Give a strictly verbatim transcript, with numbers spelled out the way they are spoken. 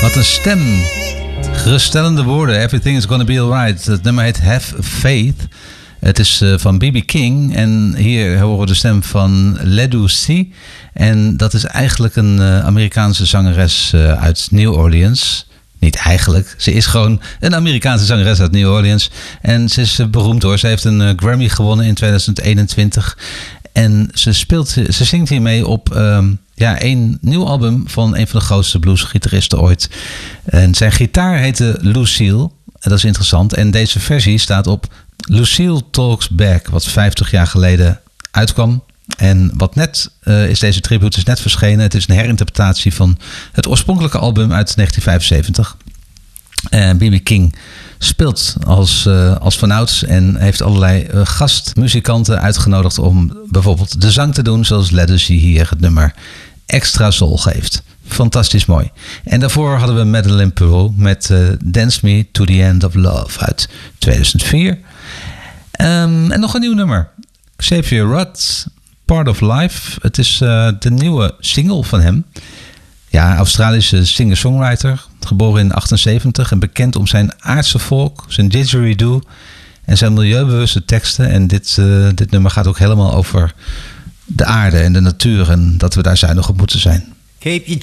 Wat een stem. Geruststellende woorden. Everything is gonna be alright. Het nummer heet Have Faith. Het is uh, van B B King. En hier horen we de stem van Ledou C. En dat is eigenlijk een uh, Amerikaanse zangeres uh, uit New Orleans. Niet eigenlijk. Ze is gewoon een Amerikaanse zangeres uit New Orleans. En ze is uh, beroemd hoor. Ze heeft een uh, Grammy gewonnen in tweeduizend eenentwintig. En ze, speelt, ze zingt hiermee op um, ja, een nieuw album van een van de grootste bluesgitaristen ooit. En zijn gitaar heette Lucille. En dat is interessant. En deze versie staat op Lucille Talks Back, wat vijftig jaar geleden uitkwam. En wat net uh, is deze tribute is net verschenen. Het is een herinterpretatie van het oorspronkelijke album uit negentien vijfenzeventig. En B B King speelt als, uh, als vanouds en heeft allerlei uh, gastmuzikanten uitgenodigd om bijvoorbeeld de zang te doen, zoals Ledou C hier het nummer Extra Soul geeft. Fantastisch mooi. En daarvoor hadden we Madeleine Pearl met uh, Dance Me to the End of Love uit tweeduizend vier. Um, en nog een nieuw nummer. Xavier Rudd, Part of Life. Het is uh, de nieuwe single van hem. Ja, Australische singer-songwriter, geboren in achtenzeventig en bekend om zijn aardse folk, zijn didgeridoo en zijn milieubewuste teksten. En dit, uh, dit nummer gaat ook helemaal over de aarde en de natuur en dat we daar zuinig op moeten zijn. Keep your